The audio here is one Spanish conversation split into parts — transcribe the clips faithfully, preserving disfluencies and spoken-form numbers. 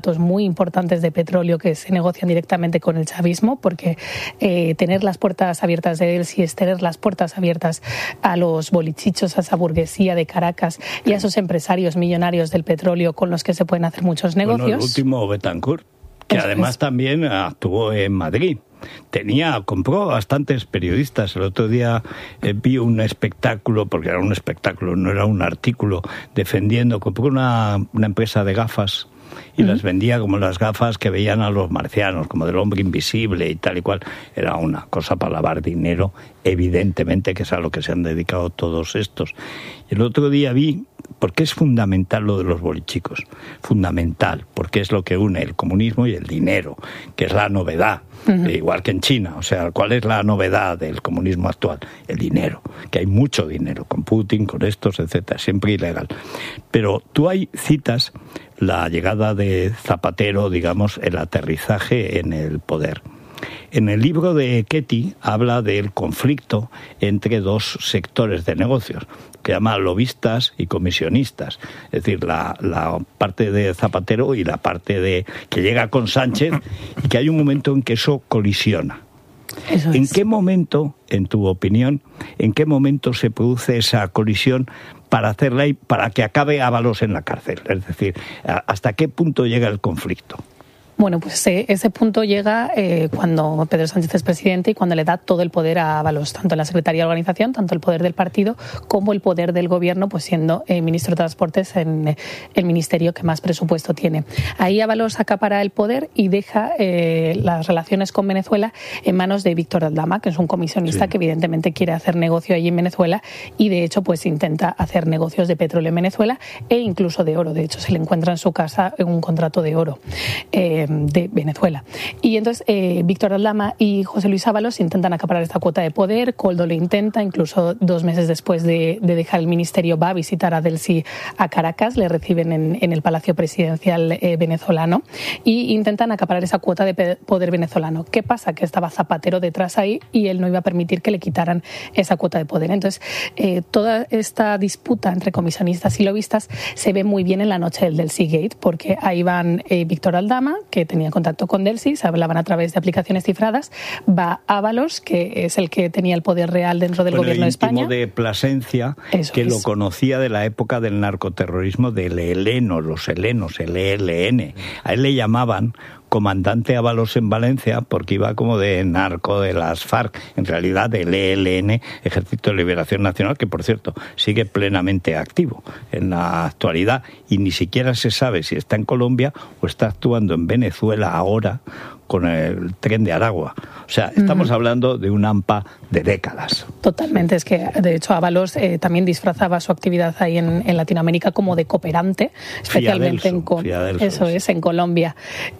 muy importantes de petróleo que se negocian directamente con el chavismo, porque eh, tener las puertas abiertas de Delcy es tener las puertas abiertas a los bolichichos, a esa burguesía de Caracas y a esos empresarios millonarios del petróleo con los que se pueden hacer muchos negocios. Bueno, el último Betancourt, que Eso además es. también actuó en Madrid. Tenía, compró bastantes periodistas. El otro día eh, vi un espectáculo, porque era un espectáculo, no era un artículo, defendiendo, compró una, una empresa de gafas y uh-huh. las vendía como las gafas que veían a los marcianos, como del hombre invisible y tal y cual. Era una cosa para lavar dinero, evidentemente, que es a lo que se han dedicado todos estos. Y el otro día vi, porque es fundamental lo de los bolichicos, fundamental, porque es lo que une el comunismo y el dinero, que es la novedad. Uh-huh. Igual que en China, o sea, ¿cuál es la novedad del comunismo actual? El dinero, que hay mucho dinero, con Putin, con estos, etcétera, siempre ilegal. Pero tú hay citas la llegada de Zapatero, digamos, el aterrizaje en el poder. En el libro de Ketty habla del conflicto entre dos sectores de negocios, que llama lobistas y comisionistas, es decir, la, la parte de Zapatero y la parte de que llega con Sánchez, y que hay un momento en que eso colisiona. Eso ¿En es. qué momento, en tu opinión, en qué momento se produce esa colisión para hacerla y para que acabe Ábalos en la cárcel? Es decir, ¿hasta qué punto llega el conflicto? Bueno, pues ese, ese punto llega eh, cuando Pedro Sánchez es presidente y cuando le da todo el poder a Ábalos, tanto en la Secretaría de Organización, tanto el poder del partido, como el poder del gobierno, pues siendo eh, ministro de Transportes en eh, el ministerio que más presupuesto tiene. Ahí Ábalos acapara el poder y deja eh, las relaciones con Venezuela en manos de Víctor Aldama, que es un comisionista sí. que evidentemente quiere hacer negocio allí en Venezuela y de hecho pues intenta hacer negocios de petróleo en Venezuela e incluso de oro. De hecho se le encuentra en su casa un contrato de oro. Eh, de Venezuela. Y entonces eh, Víctor Aldama y José Luis Ábalos intentan acaparar esta cuota de poder. Koldo lo intenta, incluso dos meses después de, de dejar el ministerio va a visitar a Delcy a Caracas, le reciben en, en el Palacio Presidencial eh, venezolano y intentan acaparar esa cuota de poder venezolano. ¿Qué pasa? Que estaba Zapatero detrás ahí y él no iba a permitir que le quitaran esa cuota de poder. Entonces eh, toda esta disputa entre comisionistas y lobistas se ve muy bien en la noche del Delcy Gate, porque ahí van eh, Víctor Aldama, que tenía contacto con Delcy, se hablaban a través de aplicaciones cifradas, va Ábalos, que es el que tenía el poder real dentro del bueno, gobierno de España. de Plasencia, Eso que es. lo conocía de la época del narcoterrorismo del Heleno, los helenos, el E L N. A él le llamaban comandante Ábalos en Valencia porque iba como de narco de las FARC, en realidad del E L N, Ejército de Liberación Nacional, que por cierto sigue plenamente activo en la actualidad y ni siquiera se sabe si está en Colombia o está actuando en Venezuela ahora con el tren de Aragua. O sea, estamos uh-huh. hablando de un AMPA de décadas. Totalmente, es que de hecho Ábalos eh, también disfrazaba su actividad ahí en, en Latinoamérica como de cooperante, especialmente en, Co- eso es, en Colombia.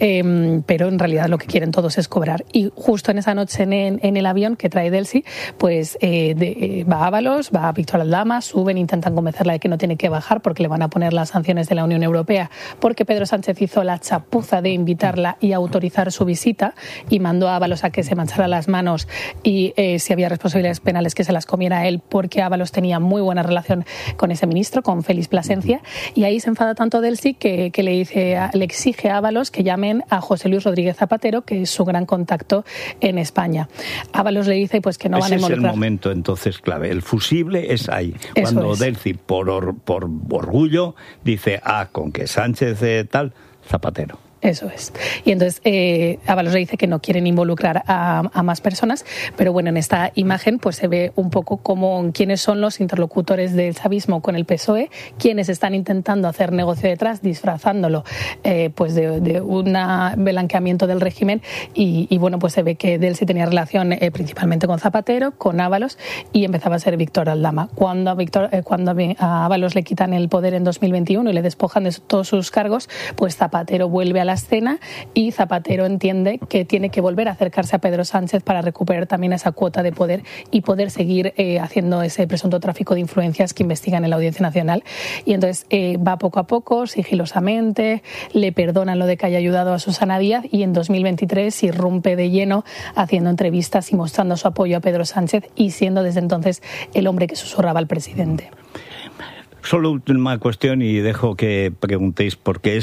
Eh, pero en realidad lo que quieren todos es cobrar. Y justo en esa noche en, en el avión que trae Delcy, pues eh, de, eh, va Ábalos, va Víctor Aldama, suben, intentan convencerla de que no tiene que bajar porque le van a poner las sanciones de la Unión Europea, porque Pedro Sánchez hizo la chapuza de invitarla y autorizar su visita y mandó a Ábalos a que se manchara las manos y eh, si había responsabilidades penales que se las comiera él, porque Ábalos tenía muy buena relación con ese ministro, con Félix Plasencia, y ahí se enfada tanto Delcy que, que le dice, le exige a Ábalos que llamen a José Luis Rodríguez Zapatero, que es su gran contacto en España. Ábalos le dice pues que no Ese van a involucrar. Ese es el momento entonces clave. El fusible es ahí. Eso Cuando es. Delcy, por, or, por orgullo, dice, ah, con que Sánchez eh, tal, Zapatero. Eso es. Y entonces eh, Ábalos le dice que no quieren involucrar a, a más personas, pero bueno, en esta imagen pues se ve un poco como quiénes son los interlocutores del chavismo con el P S O E, quienes están intentando hacer negocio detrás, disfrazándolo eh, pues de, de un blanqueamiento del régimen y, y bueno, pues se ve que Delcy tenía relación eh, principalmente con Zapatero, con Ábalos y empezaba a ser Víctor Aldama. Cuando a, Víctor, eh, cuando a Ábalos le quitan el poder en dos mil veintiuno y le despojan de todos sus cargos, pues Zapatero vuelve a la escena y Zapatero entiende que tiene que volver a acercarse a Pedro Sánchez para recuperar también esa cuota de poder y poder seguir eh, haciendo ese presunto tráfico de influencias que investigan en la Audiencia Nacional. Y entonces eh, va poco a poco, sigilosamente, le perdonan lo de que haya ayudado a Susana Díaz y en dos mil veintitrés irrumpe de lleno haciendo entrevistas y mostrando su apoyo a Pedro Sánchez y siendo desde entonces el hombre que susurraba al presidente. Solo última cuestión y dejo que preguntéis, porque es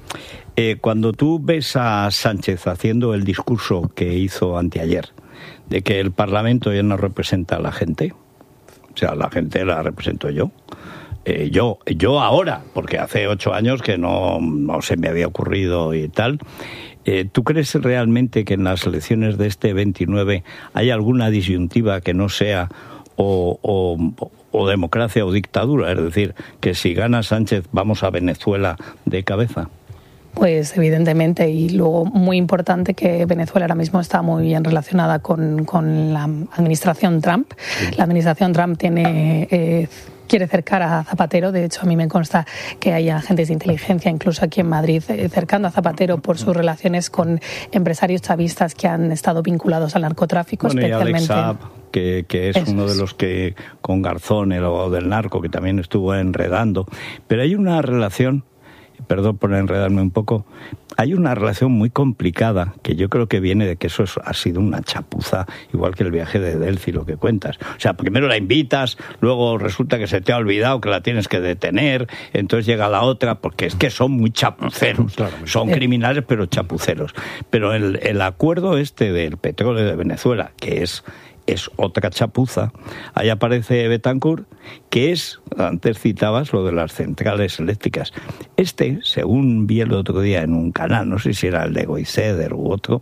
Eh, cuando tú ves a Sánchez haciendo el discurso que hizo anteayer, de que el Parlamento ya no representa a la gente, o sea, la gente la represento yo, eh, yo, yo ahora, porque hace ocho años que no, no se me había ocurrido y tal. Eh, ¿Tú crees realmente que en las elecciones de este veintinueve hay alguna disyuntiva que no sea o, o, o democracia o dictadura? Es decir, que si gana Sánchez vamos a Venezuela de cabeza. Pues evidentemente, y luego muy importante que Venezuela ahora mismo está muy bien relacionada con, con la administración Trump. La administración Trump tiene... Eh, quiere cercar a Zapatero. De hecho, a mí me consta que hay agentes de inteligencia, incluso aquí en Madrid, cercando a Zapatero por sus relaciones con empresarios chavistas que han estado vinculados al narcotráfico, bueno, especialmente. Y Alex Saab, que, que es Eso uno de los que, con Garzón, el abogado del narco, que también estuvo enredando. Pero hay una relación, perdón por enredarme un poco, hay una relación muy complicada que yo creo que viene de que eso es, ha sido una chapuza, igual que el viaje de Delphi, lo que cuentas. O sea, primero la invitas, luego resulta que se te ha olvidado que la tienes que detener, entonces llega la otra, porque es que son muy chapuceros, claro, son criminales pero chapuceros. Pero el, el acuerdo este del petróleo de Venezuela, que es... es otra chapuza. Ahí aparece Betancourt, que es, antes citabas lo de las centrales eléctricas. Este, según vi el otro día en un canal, no sé si era el de Goiceder u otro,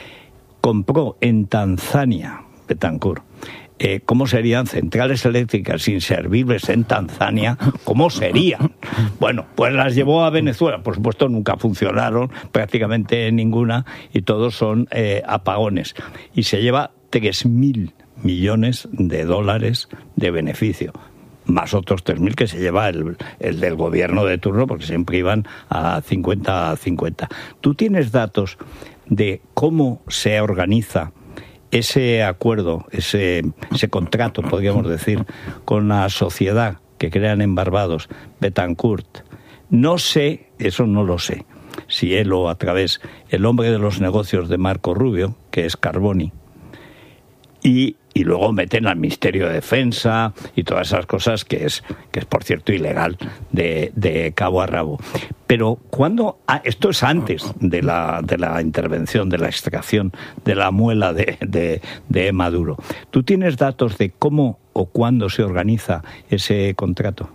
compró en Tanzania, Betancourt, eh, ¿cómo serían centrales eléctricas inservibles en Tanzania? ¿Cómo serían? Bueno, pues las llevó a Venezuela. Por supuesto, nunca funcionaron, prácticamente ninguna, y todos son eh, apagones. Y se lleva tres mil millones de dólares de beneficio, más otros tres mil que se lleva el, el del gobierno de turno, porque siempre iban a cincuenta a cincuenta. ¿Tú tienes datos de cómo se organiza ese acuerdo, ese, ese contrato, podríamos decir, con la sociedad que crean en Barbados, Betancourt? No sé, eso no lo sé, si él o a través, el hombre de los negocios de Marco Rubio, que es Carboni, Y, y luego meten al Ministerio de Defensa y todas esas cosas que es, que es por cierto, ilegal de, de cabo a rabo. Pero cuando ah, esto es antes de la, de la intervención, de la extracción de la muela de, de, de Maduro. ¿Tú tienes datos de cómo o cuándo se organiza ese contrato?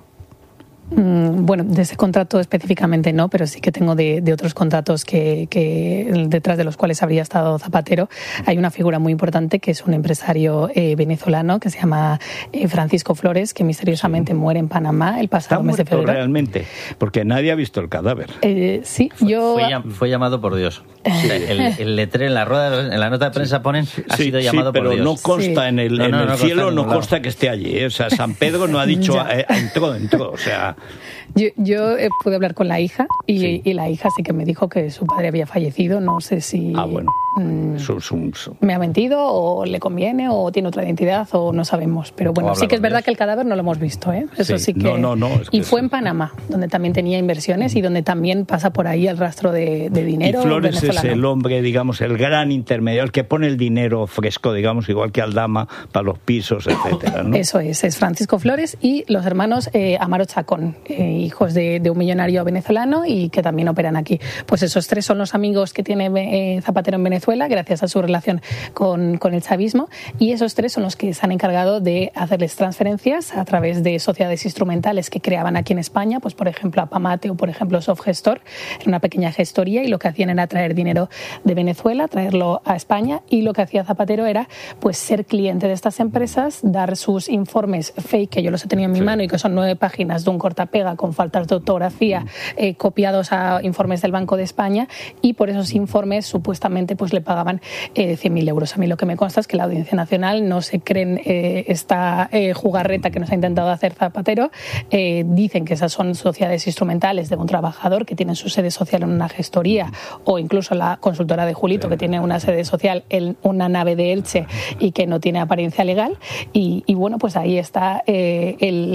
Bueno, de ese contrato específicamente no, pero sí que tengo de, de otros contratos que, que detrás de los cuales habría estado Zapatero. Hay una figura muy importante que es un empresario eh, venezolano que se llama eh, Francisco Flores, que misteriosamente sí. muere en Panamá el pasado mes de febrero. ¿Está muerto realmente? Porque nadie ha visto el cadáver. Eh, sí, fue, yo... Fue, llam- fue llamado por Dios. Sí. El, el letrero en la rueda, en la nota de prensa ponen, ha sí, sido llamado sí, por Dios. Pero no consta sí. en el, no, en no, el no cielo, no consta que esté allí. ¿eh? O sea, San Pedro no ha dicho, eh, entró, entró, o sea... Yo, yo eh, pude hablar con la hija y, sí. y la hija sí que me dijo que su padre había fallecido. No sé si ah, bueno. mmm, su, su, su. me ha mentido o le conviene o tiene otra identidad o no sabemos. Pero bueno, sí que es verdad Dios. que el cadáver no lo hemos visto. ¿eh? Eso sí, sí que... No, no, no, es que y fue sí. en Panamá, donde también tenía inversiones y donde también pasa por ahí el rastro de, de dinero. Y Flores venezolano. Es el hombre, digamos, el gran intermediario, el que pone el dinero fresco, digamos, igual que Aldama, para los pisos, etcétera, ¿no? Eso es, es Francisco Flores y los hermanos eh, Amaro Chacón, eh, hijos de, de un millonario venezolano y que también operan aquí. Pues esos tres son los amigos que tiene eh, Zapatero en Venezuela gracias a su relación con, con el chavismo, y esos tres son los que se han encargado de hacerles transferencias a través de sociedades instrumentales que creaban aquí en España, pues por ejemplo Apamate o por ejemplo Softgestor, en una pequeña gestoría, y lo que hacían era traer dinero de Venezuela, traerlo a España, y lo que hacía Zapatero era pues ser cliente de estas empresas, dar sus informes fake, que yo los he tenido en mi sí. mano y que son nueve páginas de un cortapega con faltas de ortografía eh, copiados a informes del Banco de España, y por esos informes supuestamente pues le pagaban eh, cien mil euros. A mí lo que me consta es que la Audiencia Nacional no se creen eh, esta eh, jugarreta que nos ha intentado hacer Zapatero. Eh, dicen que esas son sociedades instrumentales de un trabajador que tienen su sede social en una gestoría, o incluso la consultora de Julito, que tiene una sede social en una nave de Elche y que no tiene apariencia legal. Y, y bueno, pues ahí está eh, el,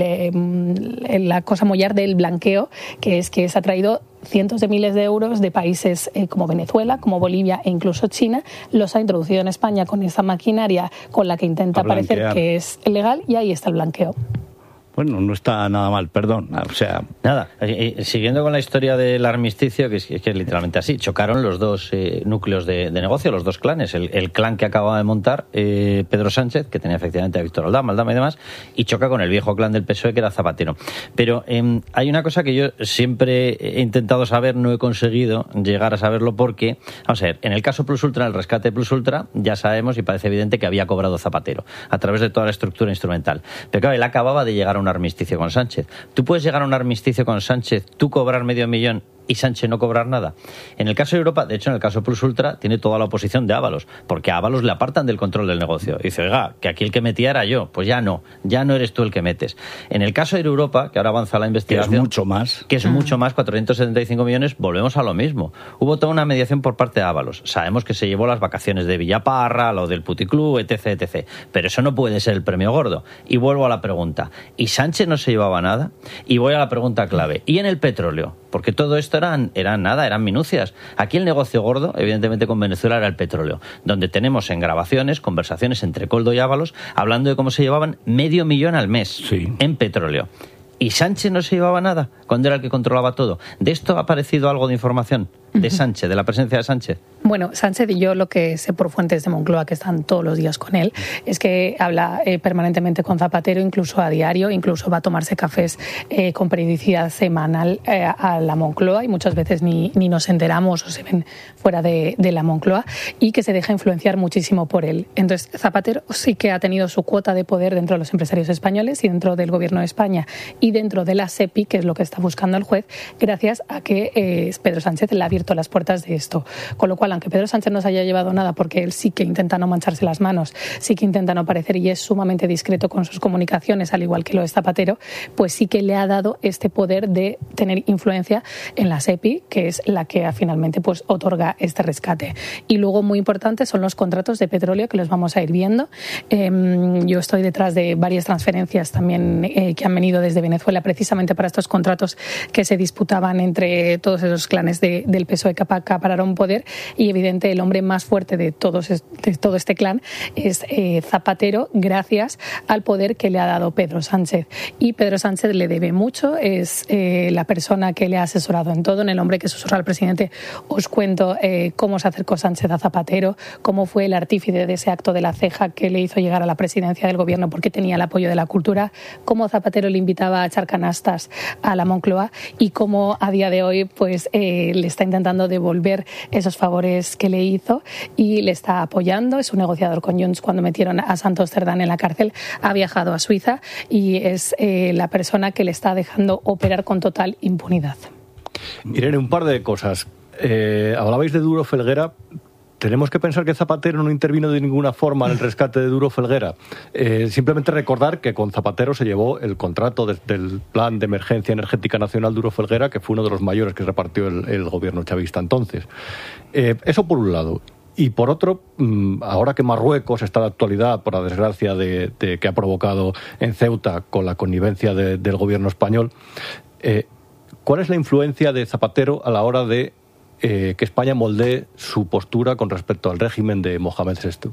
eh, la cosa mollar del blanqueo, que es que se ha traído cientos de miles de euros de países eh, como Venezuela, como Bolivia e incluso China, los ha introducido en España con esa maquinaria con la que intenta parecer que es legal, y ahí está el blanqueo. Bueno, no está nada mal, perdón. O sea... Nada, eh, siguiendo con la historia del armisticio, que es, que es literalmente así, chocaron los dos eh, núcleos de, de negocio, los dos clanes. El, el clan que acababa de montar eh, Pedro Sánchez, que tenía efectivamente a Víctor Aldama, Aldama y demás, y choca con el viejo clan del P S O E, que era Zapatero. Pero eh, hay una cosa que yo siempre he intentado saber, no he conseguido llegar a saberlo, porque, vamos a ver, en el caso Plus Ultra, el rescate Plus Ultra, ya sabemos y parece evidente que había cobrado Zapatero, a través de toda la estructura instrumental. Pero claro, él acababa de llegar a un armisticio con Sánchez. ¿Tú puedes llegar a un armisticio con Sánchez, tú cobrar medio millón y Sánchez no cobrar nada? En el caso de Europa, de hecho en el caso Plus Ultra, tiene toda la oposición de Ábalos, porque a Ábalos le apartan del control del negocio. Y dice, oiga, que aquí el que metía era yo. Pues ya no, ya no eres tú el que metes. En el caso de Europa, que ahora avanza la investigación, que es mucho más, que es mm. mucho más, cuatrocientos setenta y cinco millones, volvemos a lo mismo. Hubo toda una mediación por parte de Ábalos. Sabemos que se llevó las vacaciones de Villaparra, lo del puticlub, etc, etcétera. Pero eso no puede ser el premio gordo. Y vuelvo a la pregunta. ¿Y Sánchez no se llevaba nada? Y voy a la pregunta clave. ¿Y en el petróleo? Porque todo esto eran, eran nada, eran minucias. Aquí el negocio gordo, evidentemente con Venezuela, era el petróleo, donde tenemos en grabaciones, conversaciones entre Koldo y Ábalos, hablando de cómo se llevaban medio millón al mes sí. en petróleo. ¿Y Sánchez no se llevaba nada cuando era el que controlaba todo? ¿De esto ha aparecido algo de información? ¿De Sánchez, de la presencia de Sánchez? Bueno, Sánchez, y yo lo que sé por fuentes de Moncloa, que están todos los días con él, es que habla eh, permanentemente con Zapatero, incluso a diario, incluso va a tomarse cafés eh, con periodicidad semanal eh, a la Moncloa, y muchas veces ni, ni nos enteramos o se ven fuera de, de la Moncloa, y que se deja influenciar muchísimo por él. Entonces, Zapatero sí que ha tenido su cuota de poder dentro de los empresarios españoles y dentro del gobierno de España y dentro de la SEPI, que es lo que está buscando el juez, gracias a que eh, Pedro Sánchez le ha abierto las puertas de esto. Con lo cual, aunque Pedro Sánchez no se haya llevado nada, porque él sí que intenta no mancharse las manos, sí que intenta no parecer y es sumamente discreto con sus comunicaciones, al igual que lo es Zapatero, pues sí que le ha dado este poder de tener influencia en la SEPI, que es la que finalmente pues otorga este rescate. Y luego, muy importante, son los contratos de petróleo, que los vamos a ir viendo. Eh, yo estoy detrás de varias transferencias también eh, que han venido desde Venezuela, precisamente para estos contratos que se disputaban entre todos esos clanes de, del P S O E que acapararon poder, y evidente el hombre más fuerte de, todos, de todo este clan es eh, Zapatero, gracias al poder que le ha dado Pedro Sánchez. Y Pedro Sánchez le debe mucho, es eh, la persona que le ha asesorado en todo. En El hombre que susurra al presidente os cuento eh, cómo se acercó Sánchez a Zapatero, cómo fue el artífice de ese acto de la ceja que le hizo llegar a la presidencia del gobierno porque tenía el apoyo de la cultura, cómo Zapatero le invitaba a echar canastas a la Moncloa y cómo a día de hoy pues eh, le está intentando devolver esos favores que le hizo y le está apoyando. Es un negociador con Junts. Cuando metieron a Santos Cerdán en la cárcel, ha viajado a Suiza y es eh, la persona que le está dejando operar con total impunidad. Irene, un par de cosas. Eh, hablabais de Duro Felguera. ¿Tenemos que pensar que Zapatero no intervino de ninguna forma en el rescate de Duro Felguera? Eh, simplemente recordar que con Zapatero se llevó el contrato de, del Plan de Emergencia Energética Nacional Duro Felguera, que fue uno de los mayores que repartió el, el gobierno chavista entonces. Eh, eso por un lado. Y por otro, ahora que Marruecos está de actualidad, por la desgracia de, de que ha provocado en Ceuta con la connivencia de, del gobierno español, eh, ¿cuál es la influencia de Zapatero a la hora de Eh, que España moldee su postura con respecto al régimen de Mohamed sexto?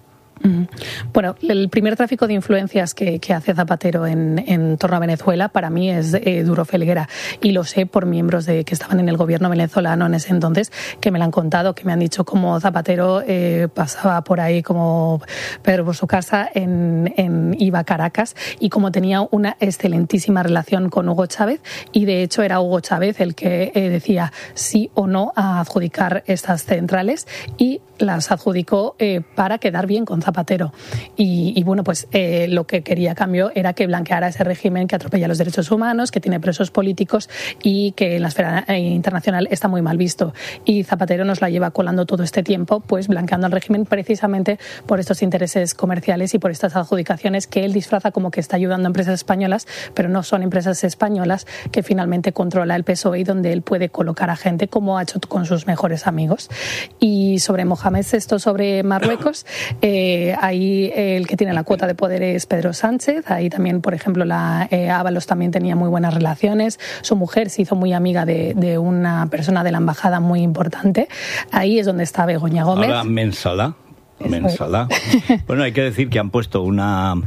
Bueno, el primer tráfico de influencias que, que hace Zapatero en, en torno a Venezuela para mí es eh, Duro Felguera, y lo sé por miembros de que estaban en el gobierno venezolano en ese entonces, que me lo han contado, que me han dicho cómo Zapatero eh, pasaba por ahí como Pedro por su casa, en, en, iba a Caracas, y cómo tenía una excelentísima relación con Hugo Chávez, y de hecho era Hugo Chávez el que eh, decía sí o no a adjudicar estas centrales, y las adjudicó eh, para quedar bien con Zapatero. Y, y bueno, pues eh, lo que quería a cambio era que blanqueara ese régimen que atropella los derechos humanos, que tiene presos políticos y que en la esfera internacional está muy mal visto. Y Zapatero nos la lleva colando todo este tiempo, pues blanqueando el régimen precisamente por estos intereses comerciales y por estas adjudicaciones que él disfraza como que está ayudando a empresas españolas, pero no son empresas españolas, que finalmente controla el P S O E y donde él puede colocar a gente como ha hecho con sus mejores amigos. Y sobre Mohamed sexto, sobre Marruecos, eh, ahí eh, el que tiene la cuota de poder es Pedro Sánchez. Ahí también, por ejemplo, la eh, Ábalos también tenía muy buenas relaciones. Su mujer se hizo muy amiga de, de una persona de la embajada muy importante. Ahí es donde está Begoña Gómez. Ahora Mensala. Mensala. Bueno, hay que decir que han puesto una,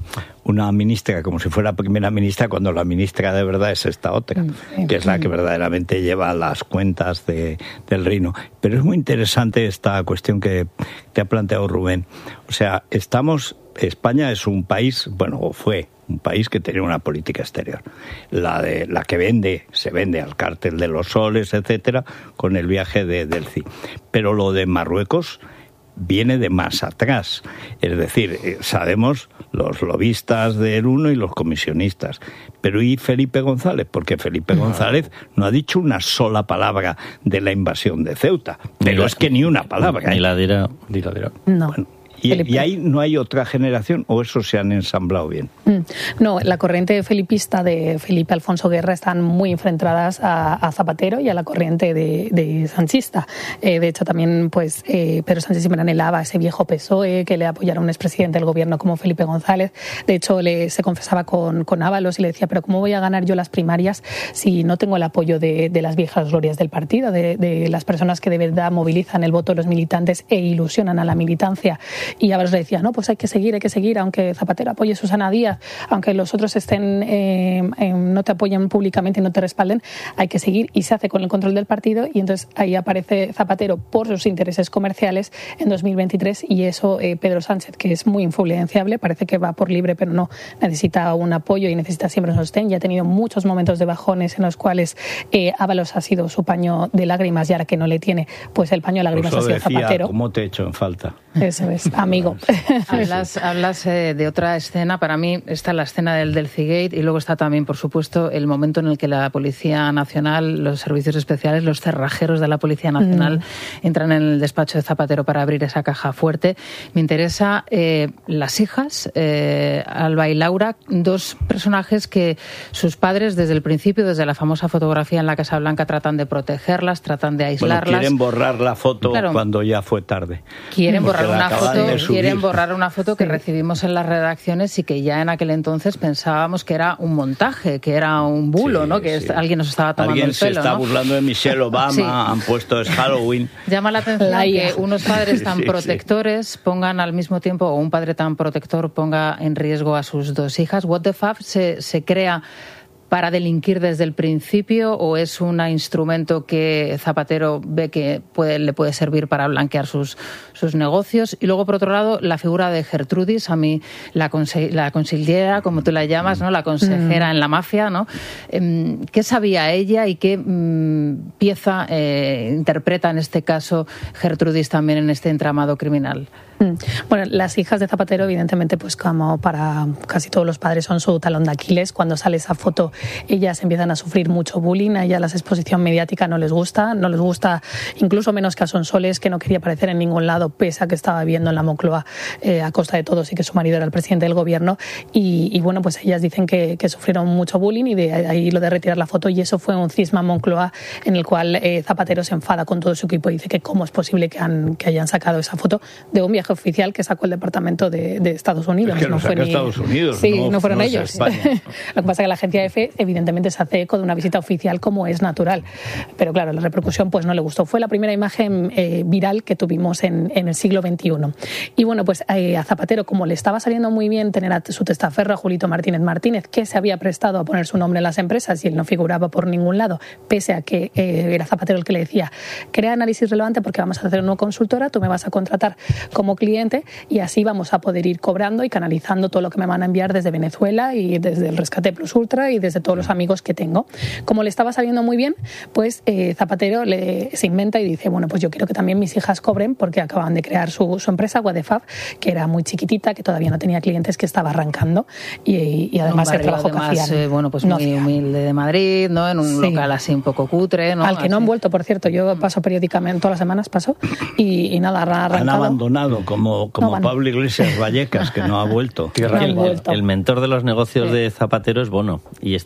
una ministra como si fuera primera ministra, cuando la ministra de verdad es esta otra, que es la que verdaderamente lleva las cuentas de, del reino. Pero es muy interesante esta cuestión que te ha planteado Rubén. O sea, estamos... España es un país, bueno, o fue un país que tenía una política exterior, la de la que vende, se vende al cártel de los soles, etcétera, con el viaje de, del C I. Pero lo de Marruecos viene de más atrás, es decir, sabemos los lobistas del uno y los comisionistas, pero ¿y Felipe González? Porque Felipe no. González no ha dicho una sola palabra de la invasión de Ceuta, pero es que ni una palabra. Ni la dirá. Ni la dirá. No. Bueno, ¿Y, ¿Y ahí no hay otra generación o eso se han ensamblado bien? No, la corriente felipista de Felipe Alfonso Guerra están muy enfrentadas a, a Zapatero y a la corriente de, de sanchista. Eh, de hecho, también pues eh, Pedro Sánchez siempre anhelaba ese viejo P S O E que le apoyara un expresidente del gobierno como Felipe González. De hecho, le, se confesaba con, con Ábalos y le decía, pero ¿cómo voy a ganar yo las primarias si no tengo el apoyo de, de las viejas glorias del partido, de, de las personas que de verdad movilizan el voto de los militantes e ilusionan a la militancia? Y Ábalos le decía, no, pues hay que seguir, hay que seguir, aunque Zapatero apoye a Susana Díaz, aunque los otros estén eh, eh, no te apoyen públicamente y no te respalden, hay que seguir, y se hace con el control del partido, y entonces ahí aparece Zapatero por sus intereses comerciales en dos mil veintitrés, y eso eh, Pedro Sánchez, que es muy influenciable, parece que va por libre, pero no, necesita un apoyo y necesita siempre un sostén, y ha tenido muchos momentos de bajones en los cuales eh, Ábalos ha sido su paño de lágrimas, y ahora que no le tiene, pues el paño de lágrimas Eso ha sido decía, Zapatero. ¿cómo te echo en falta? Eso es, amigo. Hablas, hablas eh, de otra escena. Para mí está la escena del, del Cigate, y luego está también, por supuesto, el momento en el que la Policía Nacional, los servicios especiales, los cerrajeros de la Policía Nacional mm. entran en el despacho de Zapatero para abrir esa caja fuerte. Me interesa eh, las hijas, eh, Alba y Laura, dos personajes que sus padres desde el principio, desde la famosa fotografía en la Casa Blanca, tratan de protegerlas, tratan de aislarlas. Bueno, quieren borrar la foto claro, cuando ya fue tarde. Quieren borrar una foto, quieren borrar una foto que recibimos en las redacciones y que ya en aquel entonces pensábamos que era un montaje, que era un bulo, sí, ¿no? Que sí. alguien nos estaba tomando alguien el pelo, se está ¿no? burlando de Michelle Obama, sí. han puesto es Halloween. Llama la atención la que unos padres tan sí, sí, protectores sí. pongan al mismo tiempo, o un padre tan protector ponga en riesgo a sus dos hijas. What the fuck se, se crea para delinquir desde el principio, o es un instrumento que Zapatero ve que puede, le puede servir para blanquear sus, sus negocios? Y luego, por otro lado, la figura de Gertrudis, a mí la, conse- la consiliera, como tú la llamas, ¿no? La consejera mm. en la mafia, ¿no? Eh, ¿Qué sabía ella y qué mm, pieza eh, interpreta en este caso Gertrudis también en este entramado criminal? Bueno, las hijas de Zapatero, evidentemente, pues como para casi todos los padres, son su talón de Aquiles. Cuando sale esa foto, ellas empiezan a sufrir mucho bullying, a ellas la exposición mediática no les gusta, no les gusta incluso menos que a Sonsoles, que no quería aparecer en ningún lado, pese a que estaba viviendo en la Moncloa eh, a costa de todos y que su marido era el presidente del gobierno. Y, y bueno, pues ellas dicen que, que sufrieron mucho bullying, y de ahí lo de retirar la foto, y eso fue un cisma en Moncloa en el cual eh, Zapatero se enfada con todo su equipo y dice que cómo es posible que, han, que hayan sacado esa foto de un viaje oficial que sacó el Departamento de, de Estados Unidos. Es que no fue ni Estados Unidos, sí, no, no fueron no ellos. Lo que pasa es que la agencia EFE evidentemente se hace eco de una visita oficial, como es natural, pero claro, la repercusión pues no le gustó. Fue la primera imagen eh, viral que tuvimos en, en el siglo veintiuno. Y bueno, pues eh, a Zapatero, como le estaba saliendo muy bien tener a su testaferro, a Julito Martínez Martínez, que se había prestado a poner su nombre en las empresas y él no figuraba por ningún lado, pese a que eh, era Zapatero el que le decía, crea análisis relevante porque vamos a hacer una consultora, tú me vas a contratar como cliente y así vamos a poder ir cobrando y canalizando todo lo que me van a enviar desde Venezuela y desde el Rescate Plus Ultra y desde todos los amigos que tengo. Como le estaba saliendo muy bien, pues eh, Zapatero le, se inventa y dice, bueno, pues yo quiero que también mis hijas cobren, porque acaban de crear su, su empresa, Wadefab, que era muy chiquitita, que todavía no tenía clientes, que estaba arrancando, y, y además el trabajo además, que hacían. Eh, bueno, pues no muy hacían. humilde de Madrid, ¿no? En un sí. local así un poco cutre, ¿no? Al que así. no han vuelto, por cierto, yo paso periódicamente, todas las semanas paso, y, y nada, han arrancado. Han abandonado, como, como no, Pablo Iglesias Vallecas, que no ha vuelto. No el, vuelto. el mentor de los negocios sí. de Zapatero es Bono, y está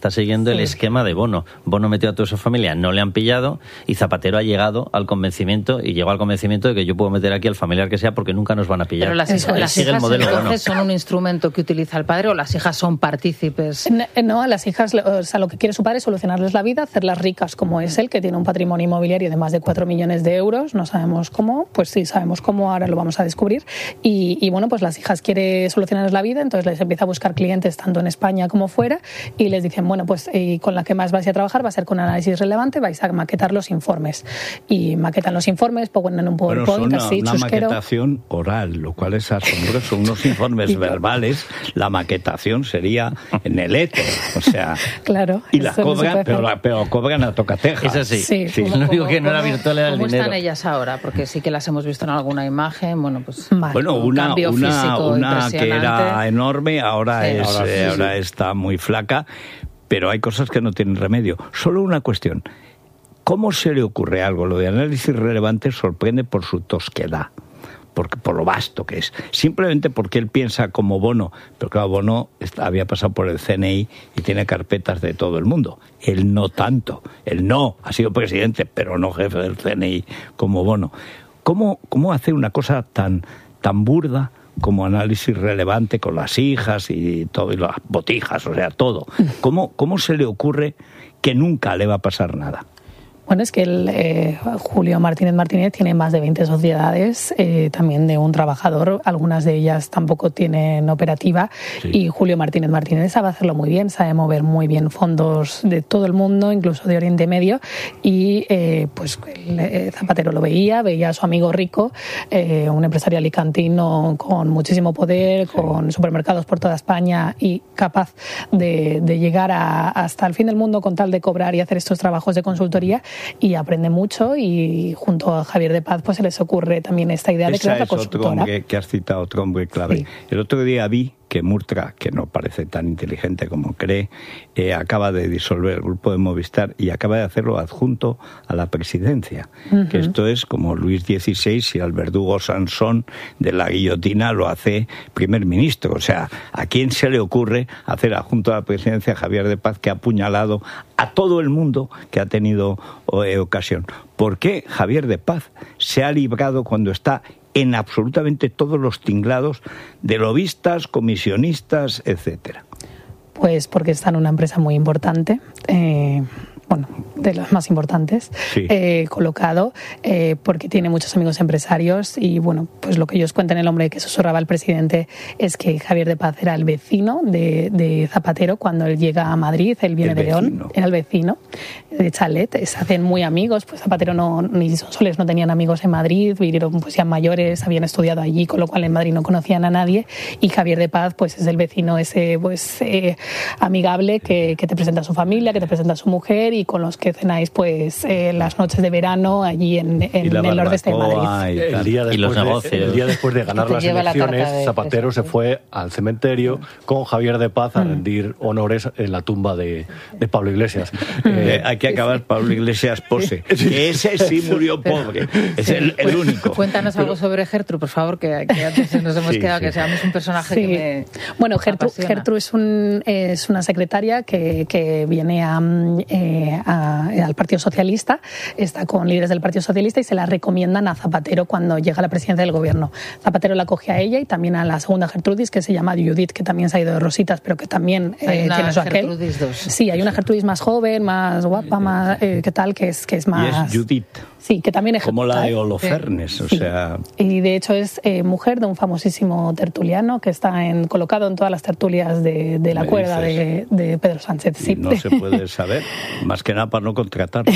está siguiendo sí. el esquema de Bono. Bono metió a toda su familia, no le han pillado, y Zapatero ha llegado al convencimiento, y llegó al convencimiento de que yo puedo meter aquí al familiar que sea porque nunca nos van a pillar. Pero las, hijas, las hijas entonces son un instrumento que utiliza el padre, o las hijas son partícipes. No, no, a las hijas, o sea, lo que quiere su padre es solucionarles la vida, hacerlas ricas como es él, que tiene un patrimonio inmobiliario de más de cuatro millones de euros. No sabemos cómo, pues sí, sabemos cómo, ahora lo vamos a descubrir. Y, y bueno, pues las hijas quiere solucionarles la vida, entonces les empieza a buscar clientes tanto en España como fuera, y les dicen, bueno, pues y con la que más vais a trabajar va a ser con análisis relevante, vais a maquetar los informes. Y maquetan los informes, ponen un PowerPoint, bueno, son así, una, una chusquero. maquetación oral, lo cual es asombroso. Unos informes verbales, la maquetación sería en el éter, o sea... Claro. Y la cobran, pero, la, pero cobran a tocateja. Es así. Sí. sí. ¿Cómo, lo único cómo, que no era cómo, virtual era el ¿Cómo dinero. están ellas ahora? Porque sí que las hemos visto en alguna imagen, bueno, pues... Vale. Bueno, un una, cambio una, físico una que era enorme, ahora, sí. es, ahora, sí, eh, ahora sí. está muy flaca, pero hay cosas que no tienen remedio. Solo una cuestión. ¿Cómo se le ocurre algo? Lo de análisis relevante sorprende por su tosquedad, porque, por lo vasto que es. Simplemente porque él piensa como Bono, pero claro, Bono está, había pasado por el C N I y tiene carpetas de todo el mundo. Él no tanto. Él no, ha sido presidente, pero no jefe del C N I como Bono. ¿Cómo, cómo hace una cosa tan, tan burda como análisis relevante con las hijas y todo, y las botijas, o sea, todo? ¿Cómo, cómo se le ocurre que nunca le va a pasar nada? Bueno, es que el, eh, Julio Martínez Martínez tiene más de veinte sociedades, eh, también de un trabajador, algunas de ellas tampoco tienen operativa, sí. Y Julio Martínez Martínez sabe hacerlo muy bien, sabe mover muy bien fondos de todo el mundo, incluso de Oriente Medio, y eh, pues el, eh, Zapatero lo veía, veía a su amigo rico, eh, un empresario alicantino con muchísimo poder, sí. Con supermercados por toda España y capaz de, de llegar a, hasta el fin del mundo con tal de cobrar y hacer estos trabajos de consultoría, y aprende mucho, y junto a Javier de Paz pues se les ocurre también esta idea de Esa crear la es otro consultora. hombre que has citado, otro hombre clave. Sí. El otro día vi que Murtra, que no parece tan inteligente como cree, eh, acaba de disolver el grupo de Movistar y acaba de hacerlo adjunto a la presidencia. Uh-huh. Que esto es como Luis dieciséis y al verdugo Sansón de la guillotina lo hace primer ministro. O sea, ¿a quién se le ocurre hacer adjunto a la presidencia a Javier de Paz, que ha apuñalado a todo el mundo que ha tenido eh, ocasión? ¿Por qué Javier de Paz se ha librado cuando está en absolutamente todos los tinglados de lobistas, comisionistas, etcétera? Pues porque está en una empresa muy importante, eh, bueno, de las más importantes, sí. eh, colocado, eh, porque tiene muchos amigos empresarios, y bueno, pues lo que ellos cuentan, el hombre que susurraba al presidente, es que Javier de Paz era el vecino de, de Zapatero cuando él llega a Madrid, él viene de León, era el vecino de Chalet, se hacen muy amigos, pues Zapatero no, ni Sonsoles no tenían amigos en Madrid, vivieron pues ya mayores, habían estudiado allí, con lo cual en Madrid no conocían a nadie, y Javier de Paz pues es el vecino ese pues eh, amigable que, que te presenta a su familia, que te presenta a su mujer, y con los que cenáis pues eh, las noches de verano allí en, en el nordeste de Madrid. Y, el día después y los de, negocios. El día después de ganar las elecciones, la Zapatero se fue al cementerio con Javier de Paz a rendir honores en la tumba de, de Pablo Iglesias. Eh, hay que acabar Pablo Iglesias pose, que ese sí murió pobre, es el, el único. Cuéntanos algo sobre Gertrude, por favor, que, que antes nos hemos sí, quedado, sí. que seamos un personaje sí. que me Bueno, Gertrude, Gertrude es, un, es una secretaria que, que viene a, eh, a al Partido Socialista, está con líderes del Partido Socialista y se la recomiendan a Zapatero cuando llega a la presidencia del gobierno. Zapatero la coge a ella y también a la segunda Gertrudis, que se llama Judith, que también se ha ido de rositas, pero que también eh, tiene su aquel. Sí, hay una Gertrudis más joven, más guapa, más eh, ¿qué tal? Que es, que es más... Y es Judith. Sí, que también es como la de Holofernes, sí. o sea... Y de hecho es eh, mujer de un famosísimo tertuliano que está en, colocado en todas las tertulias de, de la cuerda de, de Pedro Sánchez. Sí. No se puede saber, más que nada para no contratarlo,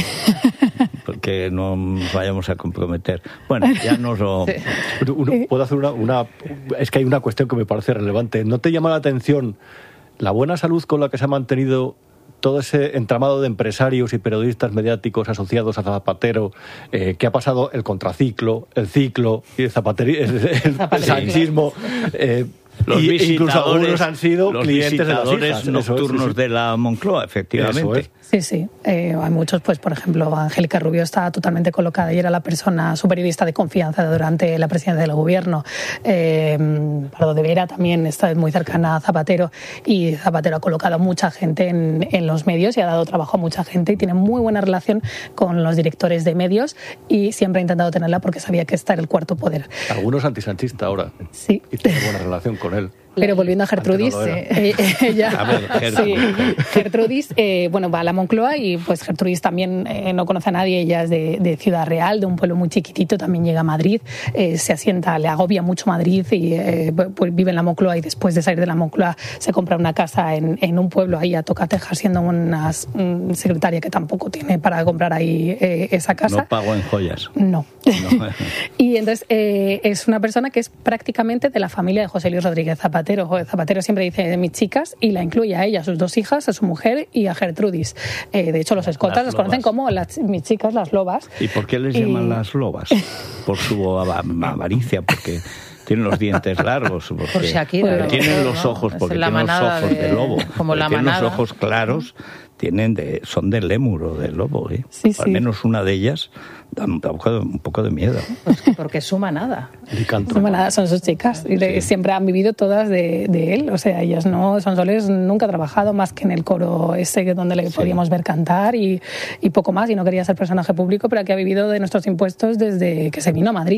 porque no vayamos a comprometer. Bueno, ya nos lo... Sí. Uno, puedo hacer una, una... Es que hay una cuestión que me parece relevante. ¿No te llama la atención la buena salud con la que se ha mantenido todo ese entramado de empresarios y periodistas mediáticos asociados a Zapatero, eh, que ha pasado el contraciclo, el ciclo, y el, zapateri- el, el, el sanchismo, eh, Los y, visitadores, incluso algunos han sido los clientes de las hijas. nocturnos Eso es, sí, sí. de la Moncloa, efectivamente. Es. Sí, sí. Eh, hay muchos, pues por ejemplo, Angélica Rubio está totalmente colocada y era la persona, su periodista de confianza durante la presidencia del gobierno. Eh, Pardo de Vera también está muy cercana a Zapatero y Zapatero ha colocado a mucha gente en, en los medios y ha dado trabajo a mucha gente y tiene muy buena relación con los directores de medios y siempre ha intentado tenerla porque sabía que está en el cuarto poder. Algunos antisanchistas ahora. Sí. Y tiene buena relación con él. Pero volviendo a Gertrudis, no eh, ella, A ver, Gertrudis. sí, Gertrudis eh, bueno, va a la Moncloa y pues Gertrudis también eh, no conoce a nadie, ella es de, de Ciudad Real, de un pueblo muy chiquitito, también llega a Madrid, eh, se asienta, le agobia mucho Madrid y eh, pues vive en la Moncloa y después de salir de la Moncloa se compra una casa en, en un pueblo ahí a Tocateja, siendo una um, secretaria que tampoco tiene para comprar ahí eh, esa casa. No pago en joyas. No. no. Y entonces eh, es una persona que es prácticamente de la familia de José Luis Rodríguez Zapatero. Zapatero siempre dice de mis chicas y la incluye a ella, a sus dos hijas, a su mujer y a Gertrudis. Eh, de hecho, los escoltas las, las conocen como las, mis chicas, las lobas. ¿Y por qué les y... llaman las lobas? Por su avaricia, porque tienen los dientes largos, porque, por Shakira, porque tienen los ¿no? ojos, porque la tienen los ojos de, de lobo, como la tienen manada. los ojos claros, tienen de, son del lémur o del lobo, ¿eh? Sí, sí. Al menos una de ellas da un poco, un poco de miedo. Pues porque es su manada. Su manada son sus chicas y sí. siempre han vivido todas de, de él, o sea, ellas no, Sonsoles nunca ha trabajado más que en el coro ese donde le sí. podíamos ver cantar y, y poco más, y no quería ser personaje público, pero que ha vivido de nuestros impuestos desde que se vino a Madrid.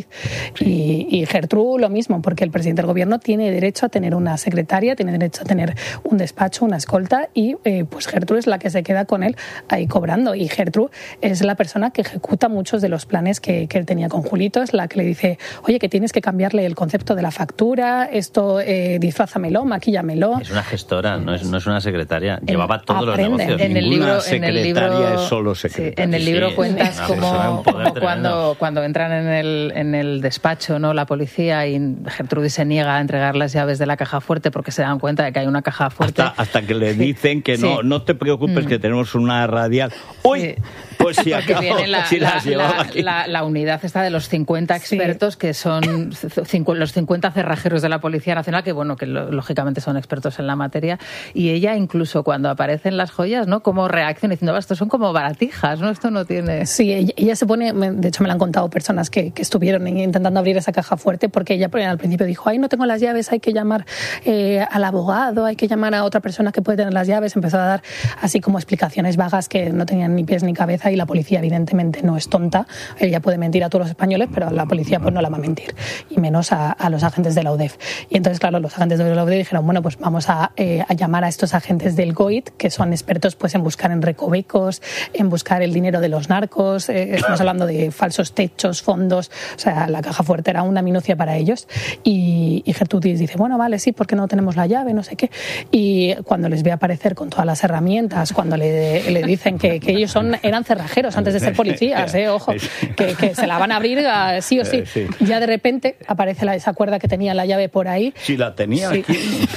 Sí. Y, y Gertrude lo mismo, porque el presidente del gobierno tiene derecho a tener una secretaria, tiene derecho a tener un despacho, una escolta, y eh, pues Gertrude es la que se queda con él ahí cobrando, y Gertrude es la persona que ejecuta muchos de los planes que, que él tenía con Julito, es la que le dice, oye, que tienes que cambiarle el concepto de la factura, esto eh, disfrázamelo, maquíllamelo. Es una gestora, no es, no es una secretaria, llevaba todos aprende. los negocios. En el libro, secretaria en el libro, es solo secretaria. Sí, en el libro sí, cuentas sí, como, como cuando, cuando entran en el, en el despacho, ¿no? La policía, y Gertrudis se niega a entregar las llaves de la caja fuerte porque se dan cuenta de que hay una caja fuerte. Hasta, hasta que le dicen que no, sí. no te preocupes, mm. que tenemos una radial. ¡Uy! Sí. Pues si acabo, viene la, si las la, la, aquí. La, la unidad está de los cincuenta expertos, sí. que son cincu, los cincuenta cerrajeros de la Policía Nacional, que bueno, que lo, lógicamente son expertos en la materia, y ella incluso cuando aparecen las joyas, ¿no? Como reacciona diciendo, esto son como baratijas, ¿no? Esto no tiene... Sí, ella, ella se pone, de hecho me lo han contado personas que, que estuvieron intentando abrir esa caja fuerte, porque ella al principio dijo, ay, no tengo las llaves, hay que llamar eh, al abogado, hay que llamar a otra persona que puede tener las llaves, empezó a dar así como explicaciones vagas que no tenían ni pies ni cabeza, y la policía evidentemente no es tonta, ella puede mentir a todos los españoles, pero a la policía pues no la va a mentir, y menos a, a los agentes de la U D E F. Y entonces, claro, los agentes de la U D E F dijeron, bueno, pues vamos a, eh, a llamar a estos agentes del G O I T, que son expertos pues en buscar en recovecos, en buscar el dinero de los narcos, eh, estamos hablando de falsos techos, fondos, o sea, la caja fuerte era una minucia para ellos, y, y Gertrudis dice, bueno, vale, sí, porque no tenemos la llave, no sé qué, y cuando les ve aparecer con todas las herramientas, cuando le, le dicen que, que ellos son eran cerrajeros antes de ser policías, eh, ojo, que, que se la van a abrir a, sí o sí. sí. Ya de repente aparece la, esa cuerda que tenía la llave por ahí. Sí, la tenía sí. aquí.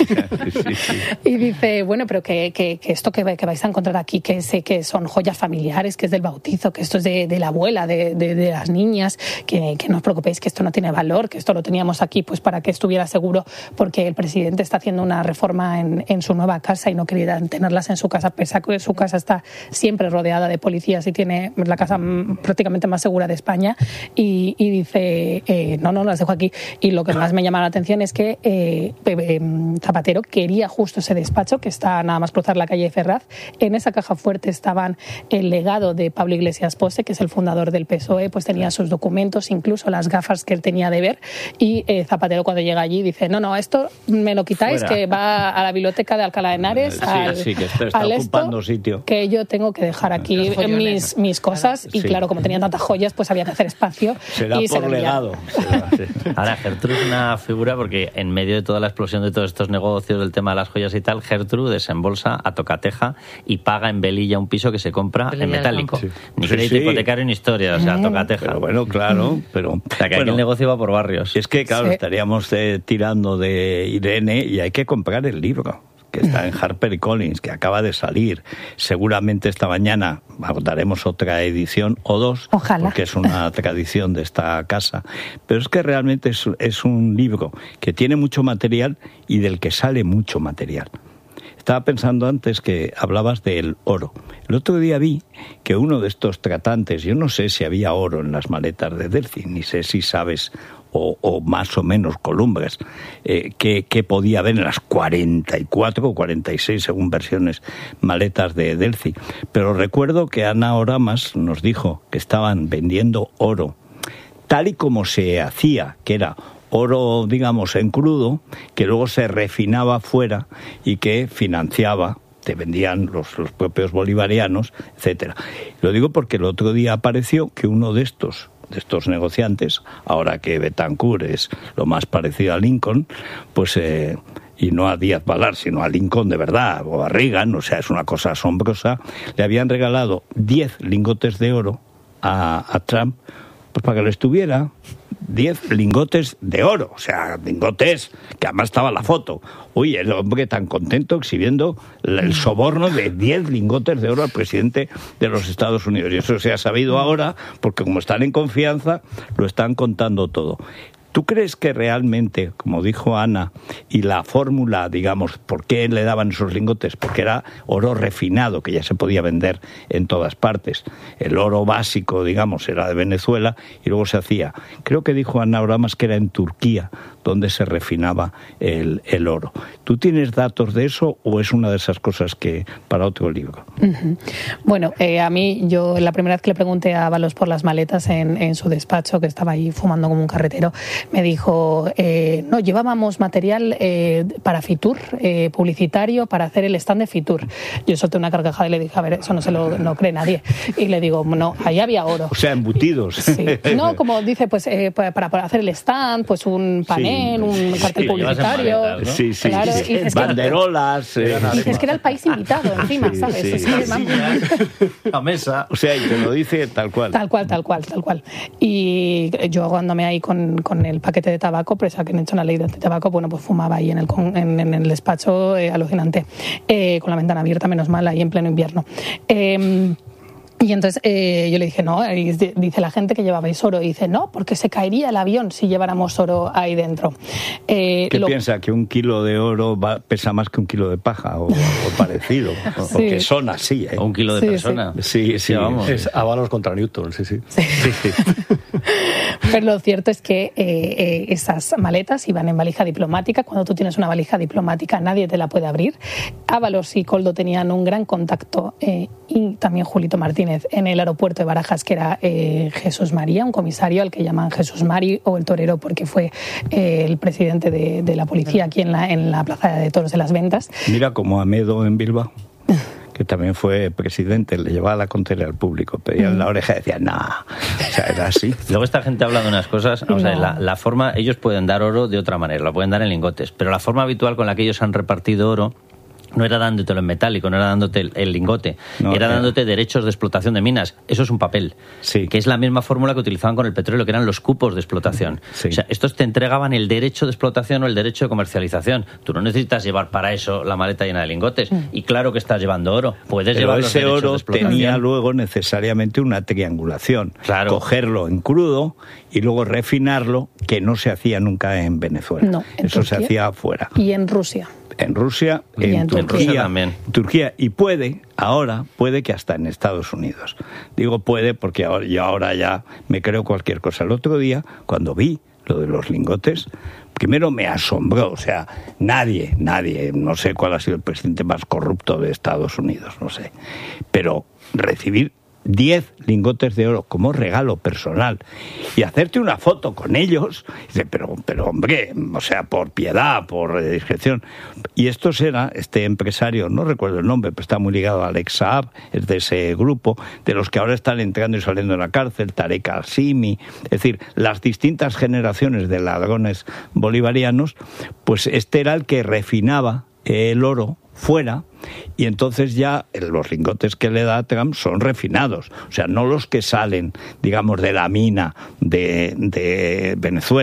sí, sí. Y dice, bueno, pero que, que, que esto que, que vais a encontrar aquí, que, sé que son joyas familiares, que es del bautizo, que esto es de, de la abuela, de, de, de las niñas, que, que no os preocupéis, que esto no tiene valor, que esto lo teníamos aquí pues para que estuviera seguro, porque el presidente está haciendo una reforma en, en su nueva casa y no quería tenerlas en su casa, pese a que su casa está siempre rodeada de policías y tiene la casa prácticamente más segura de España, y, y dice, eh, no, no, las dejo aquí. Y lo que más me llama la atención es que eh, eh, Zapatero quería justo ese despacho, que está nada más cruzar la calle de Ferraz. En esa caja fuerte estaban el legado de Pablo Iglesias Pose, que es el fundador del P S O E, pues tenía sus documentos, incluso las gafas que él tenía de ver, y eh, Zapatero cuando llega allí dice, no, no, esto me lo quitáis, fuera, que va a la biblioteca de Alcalá de Henares, sí, al, sí, que esto está al ocupando esto, sitio, que yo tengo que dejar aquí mis, mis cosas, y sí. claro, como tenían tantas joyas, pues había que hacer espacio. Será y por se legado. Será, sí. Ahora, Gertrude es una figura porque en medio de toda la explosión de todos estos negocios, del tema de las joyas y tal, Gertrude desembolsa a tocateja y paga en Velilla un piso que se compra Velilla en metálico. Sí. Ni sí, crédito sí. hipotecario ni historia, o sea, mm. tocateja. Pero bueno, claro, pero... O sea, que bueno, aquí el negocio va por barrios. Es que, claro, sí. estaríamos eh, tirando de Irene y hay que comprar el libro. que está en HarperCollins, que acaba de salir. Seguramente esta mañana daremos otra edición o dos, Ojalá. porque es una tradición de esta casa. Pero es que realmente es, es un libro que tiene mucho material y del que sale mucho material. Estaba pensando antes que hablabas del oro. El otro día vi que uno de estos tratantes, yo no sé si había oro en las maletas de Delcy, ni sé si sabes, o, o más o menos columbres, eh, que, que podía haber en las cuarenta y cuatro o cuarenta y seis, según versiones, maletas de Delcy. Pero recuerdo que Ana Oramas nos dijo que estaban vendiendo oro, tal y como se hacía, que era oro, digamos, en crudo, que luego se refinaba fuera y que financiaba, te vendían los, los propios bolivarianos, etcétera. Lo digo porque el otro día apareció que uno de estos, de estos negociantes, ahora que Betancourt es lo más parecido a Lincoln, pues... Eh, y no a Díaz Balart, sino a Lincoln de verdad, o a Reagan, o sea, es una cosa asombrosa, le habían regalado diez lingotes de oro a, a Trump, pues para que lo estuviera... diez lingotes de oro, o sea, lingotes que además estaba la foto. Uy, el hombre tan contento exhibiendo el soborno de diez lingotes de oro al presidente de los Estados Unidos. Y eso se ha sabido ahora porque como están en confianza, lo están contando todo. ¿Tú crees que realmente, como dijo Ana, y la fórmula, digamos, por qué le daban esos lingotes? Porque era oro refinado, que ya se podía vender en todas partes. El oro básico, digamos, era de Venezuela y luego se hacía. Creo que dijo Ana Oramas que era en Turquía donde se refinaba el, el oro. ¿Tú tienes datos de eso o es una de esas cosas que para otro libro? Uh-huh. Bueno, eh, a mí, yo la primera vez que le pregunté a Ábalos por las maletas en, en su despacho, que estaba ahí fumando como un carretero, me dijo, eh, no, llevábamos material eh, para Fitur, eh, publicitario, para hacer el stand de Fitur. Yo solté una carcajada y le dije, a ver, eso no se lo no cree nadie. Y le digo, no, ahí había oro. O sea, embutidos. Sí. No, como dice, pues eh, para, para hacer el stand, pues un panel, sí, un cartel sí, publicitario. Maletas, ¿no? Sí, sí, claro, sí, sí. Y banderolas. Que, eh, y dices que era el país invitado encima, sí, ¿sabes? Sí, es sí, que, sí. La mesa. O sea, y te lo dice tal cual. Tal cual, tal cual, tal cual. Y yo aguándome ahí con, con el paquete de tabaco, presa que han hecho una ley de tabaco, bueno, pues fumaba ahí en el, en, en el despacho, eh, alucinante, eh, con la ventana abierta, menos mal, ahí en pleno invierno. Eh, Y entonces eh, yo le dije, no, y dice la gente que llevabais oro. Y dice, no, porque se caería el avión si lleváramos oro ahí dentro. Eh, ¿Qué lo... piensa? ¿Que un kilo de oro va, pesa más que un kilo de paja? O, o parecido. Sí. Porque son así, ¿eh? O un kilo de sí, persona. Sí, sí. sí vamos. Es Ábalos contra Newton, sí, sí. sí. sí, sí. Pero lo cierto es que eh, eh, esas maletas iban en valija diplomática. Cuando tú tienes una valija diplomática, nadie te la puede abrir. Ábalos y Koldo tenían un gran contacto, eh, y también Julito Martínez, en el aeropuerto de Barajas, que era eh, Jesús María, un comisario al que llaman Jesús Mari o el torero, porque fue eh, el presidente de, de la policía aquí en la, en la Plaza de Toros de las Ventas. Mira como Amedo en Bilbao, que también fue presidente, le llevaba la contera al público, pedía en la oreja y decía, no, nah. O sea, era así. Luego esta gente habla de unas cosas, o sea, no. la, la forma, ellos pueden dar oro de otra manera, lo pueden dar en lingotes, pero la forma habitual con la que ellos han repartido oro no era dándotelo en metálico, no era dándote el, el lingote, no, era dándote derechos de explotación de minas. Eso es un papel, sí. que es la misma fórmula que utilizaban con el petróleo, que eran los cupos de explotación. Sí. O sea, estos te entregaban el derecho de explotación o el derecho de comercialización. Tú no necesitas llevar para eso la maleta llena de lingotes. Mm. Y claro que estás llevando oro. Puedes Pero llevar los ese derechos oro de explotación. Tenía luego necesariamente una triangulación. Claro. Cogerlo en crudo y luego refinarlo, que no se hacía nunca en Venezuela. No, en Eso Turquía se hacía afuera. Y en Rusia. En Rusia, y en, en Turquía, Turquía también. Turquía y puede, ahora, puede que hasta en Estados Unidos. Digo puede porque ahora, yo ahora ya me creo cualquier cosa. El otro día, cuando vi lo de los lingotes, primero me asombró, o sea, nadie, nadie, no sé cuál ha sido el presidente más corrupto de Estados Unidos, no sé, pero recibir diez lingotes de oro como regalo personal y hacerte una foto con ellos, dice, pero, pero hombre, o sea, por piedad, por discreción. Y esto era este empresario, no recuerdo el nombre, pero está muy ligado al ex Saab, es de ese grupo, de los que ahora están entrando y saliendo de la cárcel, Tarek al-Simi, es decir, las distintas generaciones de ladrones bolivarianos, pues este era el que refinaba el oro fuera, y entonces ya los lingotes que le da Trump son refinados, o sea, no los que salen, digamos, de la mina de, de Venezuela.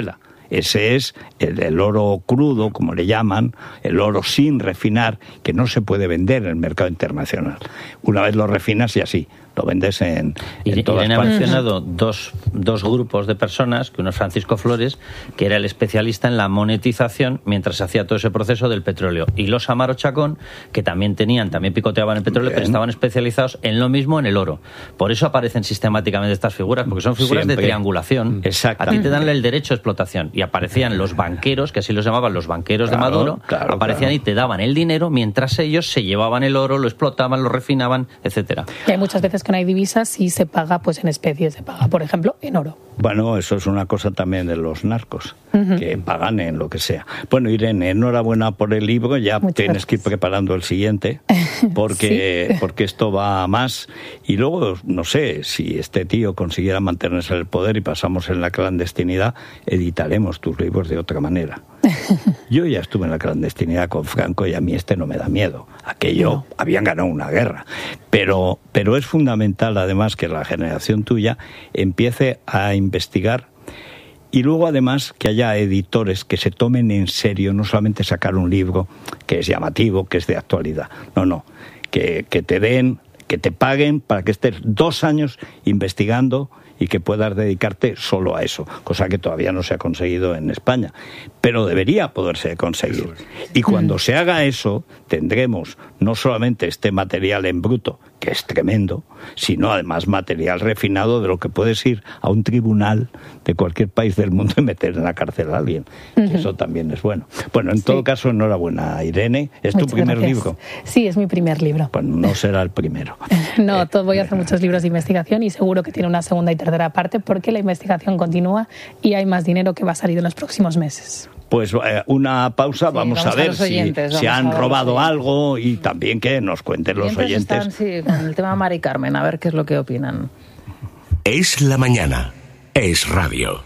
Ese es el, el oro crudo, como le llaman, el oro sin refinar, que no se puede vender en el mercado internacional. Una vez lo refinas y así, lo vendes en, en todas Irene partes. ha mencionado dos, dos grupos de personas, que uno es Francisco Flores, que era el especialista en la monetización mientras se hacía todo ese proceso del petróleo, y los Amaro Chacón, que también tenían, también picoteaban el petróleo, Bien. pero estaban especializados en lo mismo en el oro. Por eso aparecen sistemáticamente estas figuras, porque son figuras Siempre. de triangulación. Exacto. A ti te dan el derecho de explotación, y aparecían los banqueros, que así los llamaban los banqueros claro, de Maduro, claro, aparecían claro. y te daban el dinero mientras ellos se llevaban el oro, lo explotaban, lo refinaban, etcétera. Y hay muchas veces que no hay divisas y se paga pues en especies, se paga, por ejemplo, en oro. Bueno, eso es una cosa también de los narcos, uh-huh. que pagan en lo que sea. Bueno, Irene, enhorabuena por el libro, ya Muchas tienes gracias. que ir preparando el siguiente, porque, ¿Sí? porque esto va a más. Y luego, no sé, si este tío consiguiera mantenerse en el poder y pasamos en la clandestinidad, editaremos tus libros de otra manera. Yo ya estuve en la clandestinidad con Franco y a mí este no me da miedo. Aquello, no. habían ganado una guerra. Pero, pero es fundamental, además, que la generación tuya empiece a investigar y luego, además, que haya editores que se tomen en serio, no solamente sacar un libro que es llamativo, que es de actualidad. No, no, que, que te den, que te paguen para que estés dos años investigando y que puedas dedicarte solo a eso, cosa que todavía no se ha conseguido en España, pero debería poderse conseguir. Y cuando se haga eso, tendremos no solamente este material en bruto, que es tremendo, sino además material refinado de lo que puedes ir a un tribunal de cualquier país del mundo y meter en la cárcel a alguien. Uh-huh. Eso también es bueno. Bueno, en sí. todo caso, enhorabuena, Irene. ¿Es Muchas tu primer gracias. libro? Sí, es mi primer libro. Pues no será el primero. no, eh, todo, voy a hacer muchos libros de investigación y seguro que tiene una segunda y tercera parte porque la investigación continúa y hay más dinero que va a salir en los próximos meses. Pues eh, una pausa, sí, vamos, vamos a ver a oyentes, si, si han robado algo y también que nos cuenten los oyentes. Están, sí, con el tema Mari Carmen, a ver qué es lo que opinan. Es la mañana, es radio.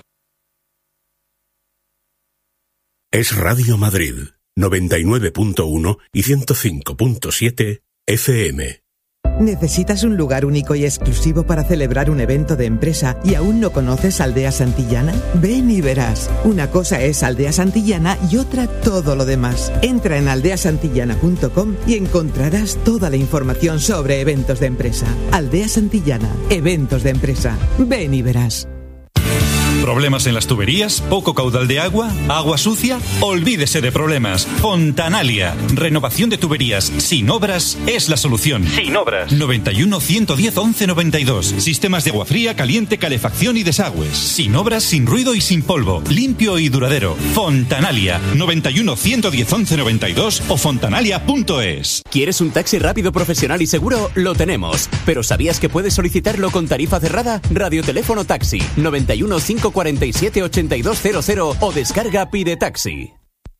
Es Radio Madrid, noventa y nueve punto uno y ciento cinco punto siete F M. ¿Necesitas un lugar único y exclusivo para celebrar un evento de empresa y aún no conoces Aldea Santillana? Ven y verás. Una cosa es Aldea Santillana y otra todo lo demás. Entra en aldea santillana punto com y encontrarás toda la información sobre eventos de empresa. Aldea Santillana, eventos de empresa. Ven y verás. ¿Problemas en las tuberías? ¿Poco caudal de agua? ¿Agua sucia? Olvídese de problemas. Fontanalia. Renovación de tuberías sin obras es la solución. Sin obras. noventa y uno, ciento diez, once noventa y dos. Sistemas de agua fría, caliente, calefacción y desagües. Sin obras, sin ruido y sin polvo. Limpio y duradero. Fontanalia. noventa y uno, ciento diez, once noventa y dos o fontanalia punto es. ¿Quieres un taxi rápido, profesional y seguro? Lo tenemos. ¿Pero sabías que puedes solicitarlo con tarifa cerrada? Radioteléfono Taxi. noventa y uno, cinco cuarenta y siete, ochenta y dos cero cero o descarga Pide Taxi.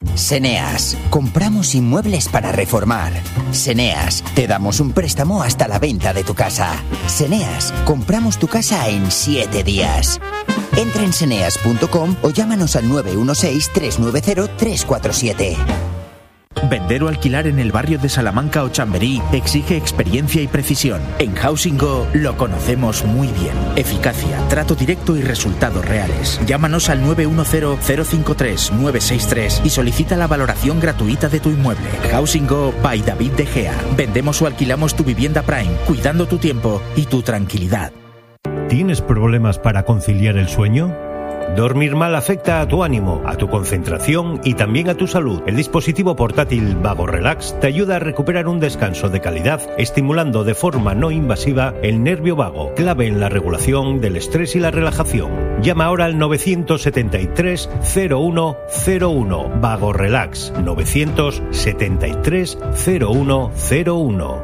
Seneas, compramos inmuebles para reformar. Seneas, te damos un préstamo hasta la venta de tu casa. Seneas, compramos tu casa en siete días. Entra en seneas punto com o llámanos al nueve uno seis, tres nueve cero, tres cuatro siete. Vender o alquilar en el barrio de Salamanca o Chamberí exige experiencia y precisión. En Housing Go lo conocemos muy bien. Eficacia, trato directo y resultados reales. Llámanos al nueve uno cero, cero cinco tres, nueve seis tres y solicita la valoración gratuita de tu inmueble. Housing Go by David De Gea. Vendemos o alquilamos tu vivienda Prime, cuidando tu tiempo y tu tranquilidad. ¿Tienes problemas para conciliar el sueño? Dormir mal afecta a tu ánimo, a tu concentración y también a tu salud. El dispositivo portátil Vago Relax te ayuda a recuperar un descanso de calidad, estimulando de forma no invasiva el nervio vago, clave en la regulación del estrés y la relajación. Llama ahora al nueve siete tres, cero uno cero uno. Vago Relax, nueve siete tres, cero uno cero uno.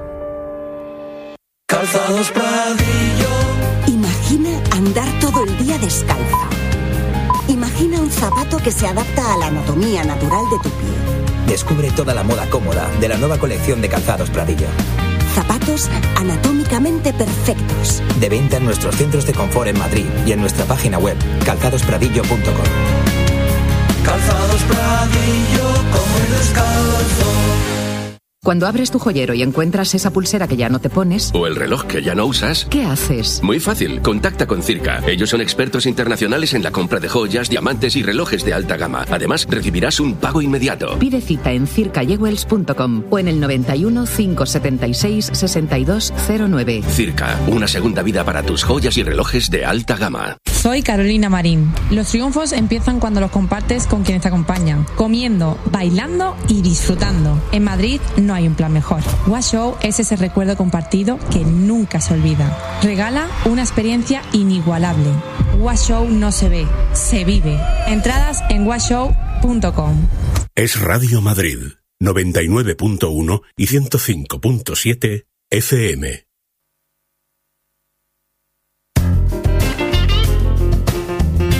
Calzados Pradillo. Imagina andar todo el día descalza. Imagina un zapato que se adapta a la anatomía natural de tu pie. Descubre toda la moda cómoda de la nueva colección de Calzados Pradillo. Zapatos anatómicamente perfectos. De venta en nuestros centros de confort en Madrid y en nuestra página web calzados pradillo punto com. Calzados Pradillo, como el descalzo. Cuando abres tu joyero y encuentras esa pulsera que ya no te pones... O el reloj que ya no usas... ¿Qué haces? Muy fácil, contacta con Circa. Ellos son expertos internacionales en la compra de joyas, diamantes y relojes de alta gama. Además, recibirás un pago inmediato. Pide cita en circa jewels punto com o en el noventa y uno, cinco setenta y seis, sesenta y dos cero nueve. Circa, una segunda vida para tus joyas y relojes de alta gama. Soy Carolina Marín. Los triunfos empiezan cuando los compartes con quienes te acompañan, comiendo, bailando y disfrutando. En Madrid no hay un plan mejor. Wash Show es ese recuerdo compartido que nunca se olvida. Regala una experiencia inigualable. Wash Show no se ve, se vive. Entradas en wash show punto com. Es Radio Madrid, noventa y nueve punto uno y ciento cinco punto siete F M.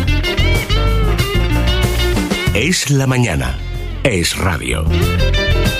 Es la mañana. Es radio.